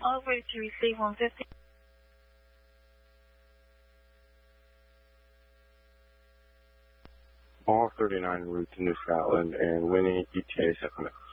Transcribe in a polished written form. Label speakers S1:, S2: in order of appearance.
S1: Over to receive 150.
S2: All 39 route to New Scotland and Winnie ETA 7.